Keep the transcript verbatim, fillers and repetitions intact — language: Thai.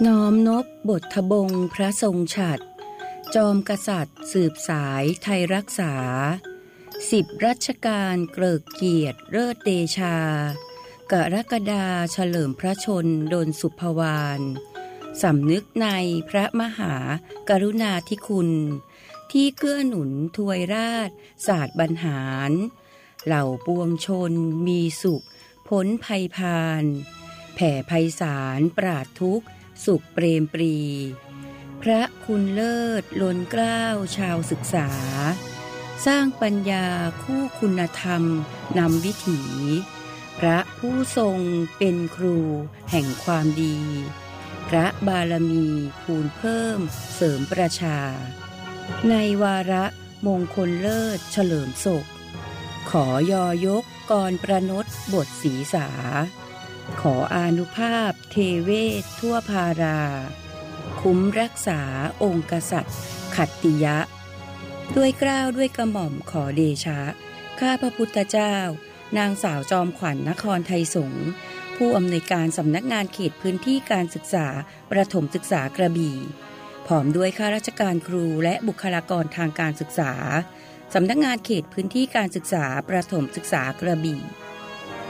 น้อมนบบททบงพระทรงฉัตรจอมกษัตริย์สืบสายไทยรักษาสิบรัชกาลเกริกเกียรติเลิศเดชากรกฎาเฉลิมพระชนดลสุภวานสำนึกในพระมหากรุณาธิคุณที่เกื้อหนุนทวยราชศาสตร์บรรหารเหล่าปวงชนมีสุขพ้นภัยพานแผ่ไพศาลปราดทุกข์สุขเปรมปรีพระคุณเลิศล้นเกล้าชาวศึกษาสร้างปัญญาคู่คุณธรรมนำวิถีพระผู้ทรงเป็นครูแห่งความดีพระบารมีคูณเพิ่มเสริมประชาในวาระมงคลเลิศเฉลิมศกขอยอยกกรประนตบทศรีสาขออานุภาพเทเวศทั่วภาราคุ้มรักษาองค์กษัตริย์ขัตติยะด้วยเกล้าด้วยกระหม่อมขอเดชะข้าพระพุทธเจ้านางสาวจอมขวัญ นครไทยสงฆ์ผู้อำนวยการสำนักงานเขตพื้นที่การศึกษาประถมศึกษากระบี่พร้อมด้วยข้าราชการครูและบุคลากรทางการศึกษาสำนักงานเขตพื้นที่การศึกษาประถมศึกษากระบี่